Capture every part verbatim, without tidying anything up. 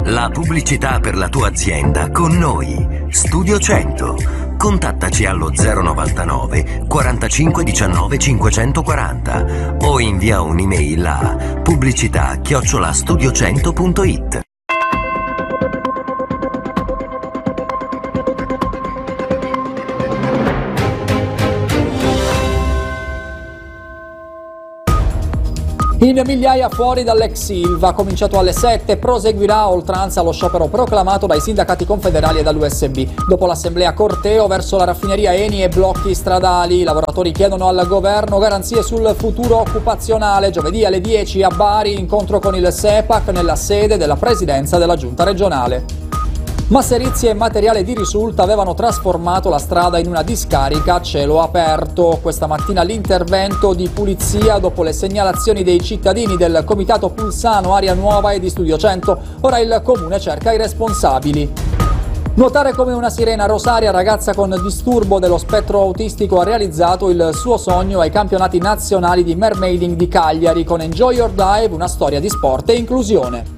La pubblicità per la tua azienda con noi. Studio cento. Contattaci allo zero novantanove quarantacinque diciannove cinquecentoquaranta o invia un'email a pubblicità chiocciola studiocento punto it. In migliaia fuori dall'ex Ilva, cominciato alle sette, proseguirà a oltranza lo sciopero proclamato dai sindacati confederali e dall'U S B. Dopo l'assemblea corteo verso la raffineria Eni e blocchi stradali, i lavoratori chiedono al governo garanzie sul futuro occupazionale. Giovedì alle dieci a Bari, incontro con il SEPAC nella sede della presidenza della giunta regionale. Masserizie e materiale di risulta avevano trasformato la strada in una discarica a cielo aperto. Questa mattina l'intervento di pulizia dopo le segnalazioni dei cittadini del Comitato Pulsano Aria Nuova e di Studio cento. Ora il comune cerca i responsabili. Nuotare come una sirena. Rosaria, ragazza con disturbo dello spettro autistico, ha realizzato il suo sogno ai campionati nazionali di mermaiding di Cagliari con Enjoy Your Dive, una storia di sport e inclusione.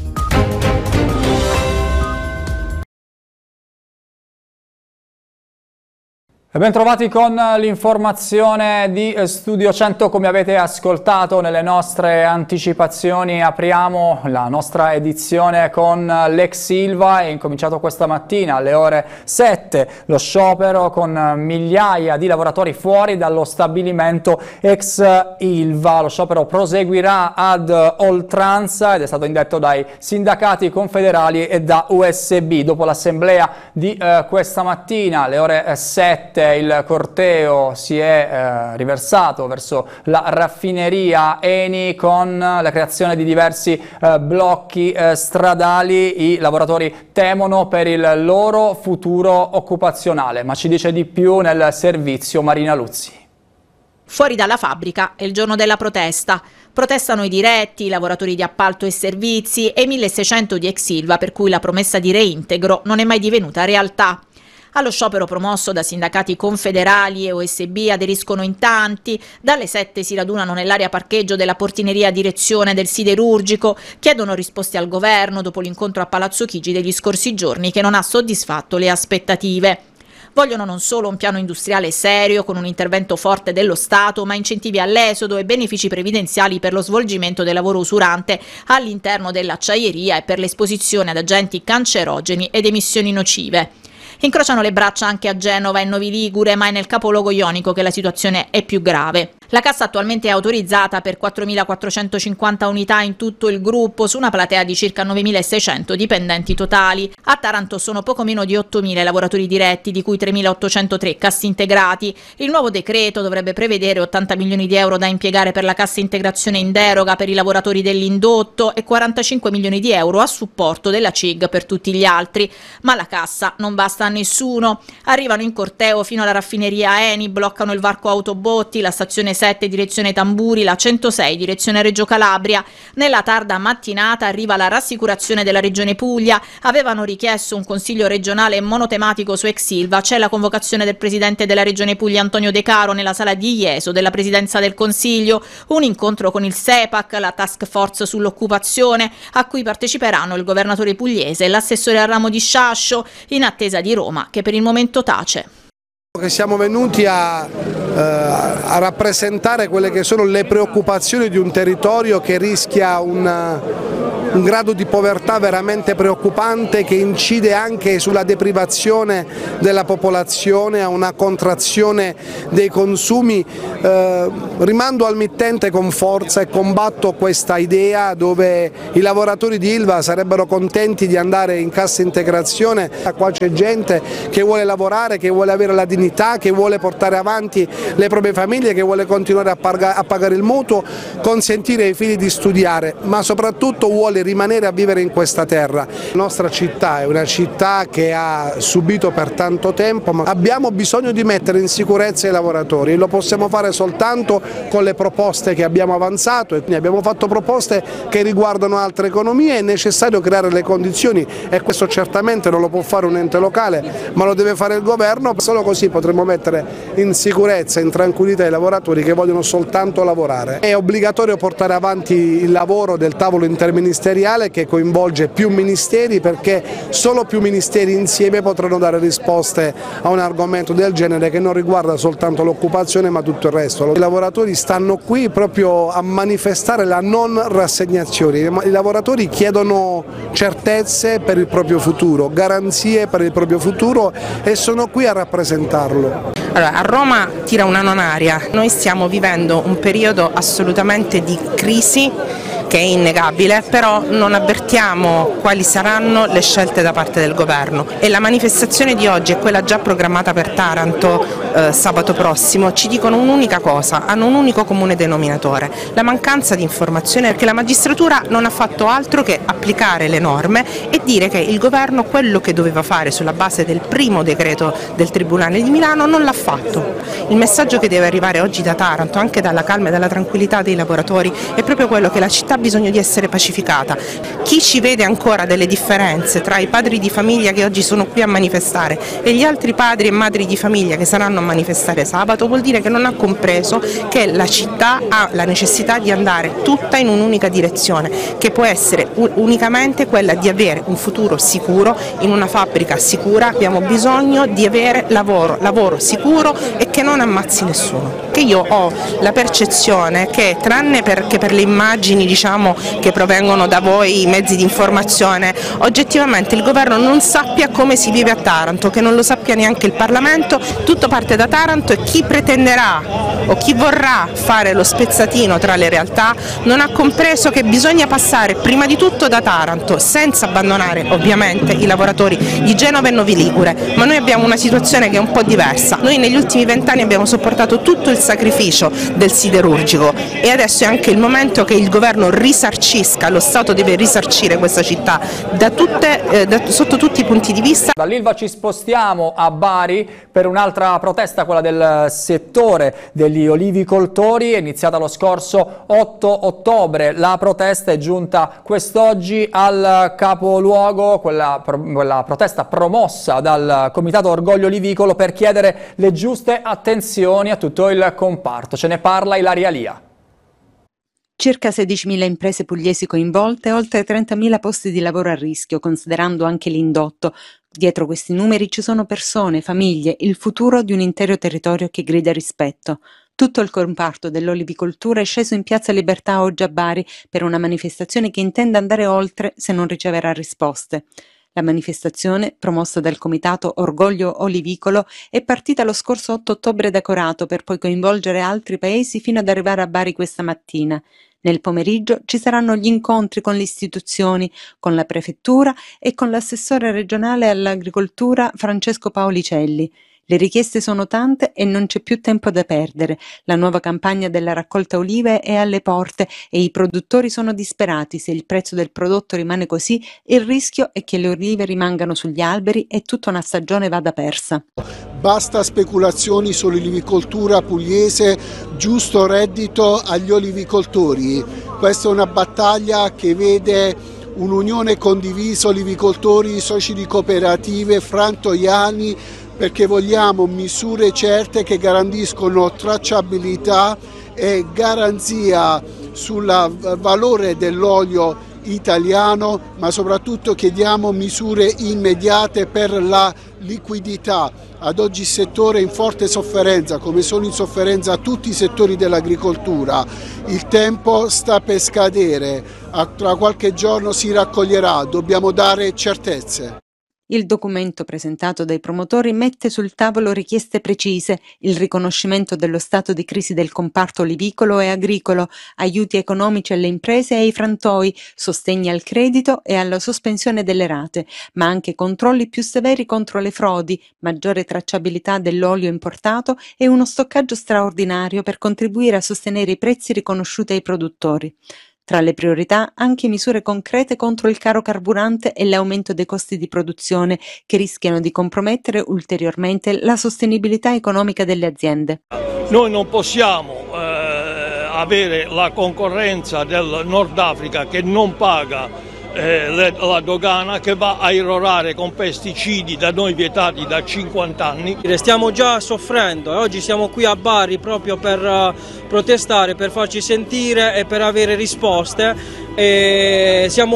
E ben trovati con l'informazione di Studio cento. Come avete ascoltato nelle nostre anticipazioni, apriamo la nostra edizione con l'ex Ilva. È incominciato questa mattina alle ore sette lo sciopero con migliaia di lavoratori fuori dallo stabilimento ex Ilva. Lo sciopero proseguirà ad oltranza ed è stato indetto dai sindacati confederali e da U S B. Dopo l'assemblea di eh, questa mattina alle ore sette il corteo si è eh, riversato verso la raffineria Eni con la creazione di diversi eh, blocchi eh, stradali. I lavoratori temono per il loro futuro occupazionale, ma ci dice di più nel servizio Marina Luzzi. Fuori dalla fabbrica è il giorno della protesta. Protestano i diretti, i lavoratori di appalto e servizi e i milleseicento di ex Ilva, per cui la promessa di reintegro non è mai divenuta realtà. Allo sciopero promosso da sindacati confederali e U S B aderiscono in tanti. Dalle sette si radunano nell'area parcheggio della portineria direzione del siderurgico, chiedono risposte al governo dopo l'incontro a Palazzo Chigi degli scorsi giorni che non ha soddisfatto le aspettative. Vogliono non solo un piano industriale serio con un intervento forte dello Stato, ma incentivi all'esodo e benefici previdenziali per lo svolgimento del lavoro usurante all'interno dell'acciaieria e per l'esposizione ad agenti cancerogeni ed emissioni nocive. Incrociano le braccia anche a Genova e Novi Ligure, ma è nel capoluogo ionico che la situazione è più grave. La cassa attualmente è autorizzata per quattromilaquattrocentocinquanta unità in tutto il gruppo, su una platea di circa novemilaseicento dipendenti totali. A Taranto sono poco meno di ottomila i lavoratori diretti, di cui tremilaottocentotre cassintegrati. Il nuovo decreto dovrebbe prevedere ottanta milioni di euro da impiegare per la cassa integrazione in deroga per i lavoratori dell'indotto e quarantacinque milioni di euro a supporto della C I G per tutti gli altri. Ma la cassa non basta a nessuno. Arrivano in corteo fino alla raffineria Eni, bloccano il varco Autobotti, la stazione sette direzione Tamburi, la centosei direzione Reggio Calabria. Nella tarda mattinata arriva la rassicurazione della Regione Puglia. Avevano richiesto un consiglio regionale monotematico su ex Ilva. C'è la convocazione del presidente della Regione Puglia Antonio De Caro nella sala di Ieso della Presidenza del Consiglio, un incontro con il SEPAC, la task force sull'occupazione, a cui parteciperanno il governatore pugliese e l'assessore al ramo di Sciascio, in attesa di Roma, che per il momento tace. Che siamo venuti a, eh, a rappresentare quelle che sono le preoccupazioni di un territorio che rischia una, un grado di povertà veramente preoccupante, che incide anche sulla deprivazione della popolazione, a una contrazione dei consumi. Eh, rimando al mittente con forza e combatto questa idea dove i lavoratori di Ilva sarebbero contenti di andare in cassa integrazione. Qua c'è gente che vuole lavorare, che vuole avere la dignità, che vuole portare avanti le proprie famiglie, che vuole continuare a pagare il mutuo, consentire ai figli di studiare, ma soprattutto vuole rimanere a vivere in questa terra. La nostra città è una città che ha subito per tanto tempo, ma abbiamo bisogno di mettere in sicurezza i lavoratori e lo possiamo fare soltanto con le proposte che abbiamo avanzato. E abbiamo fatto proposte che riguardano altre economie. È necessario creare le condizioni e questo certamente non lo può fare un ente locale, ma lo deve fare il governo. Solo così potremo mettere in sicurezza, in tranquillità i lavoratori che vogliono soltanto lavorare. È obbligatorio portare avanti il lavoro del tavolo interministeriale ministeriale che coinvolge più ministeri, perché solo più ministeri insieme potranno dare risposte a un argomento del genere che non riguarda soltanto l'occupazione ma tutto il resto. I lavoratori stanno qui proprio a manifestare la non rassegnazione, i lavoratori chiedono certezze per il proprio futuro, garanzie per il proprio futuro e sono qui a rappresentarlo. Allora, a Roma tira una nonaria, noi stiamo vivendo un periodo assolutamente di crisi che è innegabile, però non avvertiamo quali saranno le scelte da parte del governo e la manifestazione di oggi e quella già programmata per Taranto eh, sabato prossimo ci dicono un'unica cosa, hanno un unico comune denominatore, la mancanza di informazione, perché la magistratura non ha fatto altro che applicare le norme e dire che il governo quello che doveva fare sulla base del primo decreto del Tribunale di Milano non l'ha fatto. Il messaggio che deve arrivare oggi da Taranto, anche dalla calma e dalla tranquillità dei lavoratori, è proprio quello che la città ha bisogno di essere pacificata. Chi ci vede ancora delle differenze tra i padri di famiglia che oggi sono qui a manifestare e gli altri padri e madri di famiglia che saranno a manifestare sabato vuol dire che non ha compreso che la città ha la necessità di andare tutta in un'unica direzione, che può essere unicamente quella di avere un futuro sicuro in una fabbrica sicura. Abbiamo bisogno di avere lavoro, lavoro sicuro e che non ammazzi nessuno. Che io ho la percezione che, tranne perché per le immagini diciamo che provengono da voi, i mezzi di informazione, oggettivamente il governo non sappia come si vive a Taranto, che non lo sappia neanche il Parlamento, tutto parte da Taranto e chi pretenderà o chi vorrà fare lo spezzatino tra le realtà non ha compreso che bisogna passare prima di tutto da Taranto, senza abbandonare ovviamente i lavoratori di Genova e Novi Ligure, ma noi abbiamo una situazione che è un po' diversa. Noi negli ultimi vent'anni abbiamo sopportato tutto il sacrificio del siderurgico e adesso è anche il momento che il governo risarcisca, lo Stato deve risarcire questa città da tutte, eh, da, sotto tutti i punti di vista. Dall'Ilva ci spostiamo a Bari per un'altra protesta, quella del settore degli olivicoltori, è iniziata lo scorso otto ottobre. La protesta è giunta quest'oggi al capoluogo, quella, quella protesta promossa dal Comitato Orgoglio Olivicolo per chiedere le giuste attenzioni a tutto il comparto. Ce ne parla Ilaria Lia. Circa sedicimila imprese pugliesi coinvolte e oltre trentamila posti di lavoro a rischio, considerando anche l'indotto. Dietro questi numeri ci sono persone, famiglie, il futuro di un intero territorio che grida rispetto. Tutto il comparto dell'olivicoltura è sceso in Piazza Libertà oggi a Bari per una manifestazione che intende andare oltre se non riceverà risposte. La manifestazione, promossa dal Comitato Orgoglio Olivicolo, è partita lo scorso otto ottobre da Corato per poi coinvolgere altri paesi fino ad arrivare a Bari questa mattina. Nel pomeriggio ci saranno gli incontri con le istituzioni, con la prefettura e con l'assessore regionale all'agricoltura Francesco Paolicelli. Le richieste sono tante e non c'è più tempo da perdere. La nuova campagna della raccolta olive è alle porte e i produttori sono disperati. Se il prezzo del prodotto rimane così, il rischio è che le olive rimangano sugli alberi e tutta una stagione vada persa. Basta speculazioni sull'olivicoltura pugliese, giusto reddito agli olivicoltori. Questa è una battaglia che vede un'unione condivisa olivicoltori, soci di cooperative, frantoiani, perché vogliamo misure certe che garantiscono tracciabilità e garanzia sul valore dell'olio italiano, ma soprattutto chiediamo misure immediate per la liquidità. Ad oggi il settore è in forte sofferenza, come sono in sofferenza tutti i settori dell'agricoltura. Il tempo sta per scadere, tra qualche giorno si raccoglierà, dobbiamo dare certezze. Il documento presentato dai promotori mette sul tavolo richieste precise, il riconoscimento dello stato di crisi del comparto olivicolo e agricolo, aiuti economici alle imprese e ai frantoi, sostegni al credito e alla sospensione delle rate, ma anche controlli più severi contro le frodi, maggiore tracciabilità dell'olio importato e uno stoccaggio straordinario per contribuire a sostenere i prezzi riconosciuti ai produttori. Tra le priorità anche misure concrete contro il caro carburante e l'aumento dei costi di produzione che rischiano di compromettere ulteriormente la sostenibilità economica delle aziende. Noi non possiamo eh, avere la concorrenza del Nord Africa che non paga eh, le, la dogana, che va a irrorare con pesticidi da noi vietati da cinquanta anni. Stiamo già soffrendo e oggi siamo qui a Bari proprio per uh, protestare, per farci sentire e per avere risposte. E siamo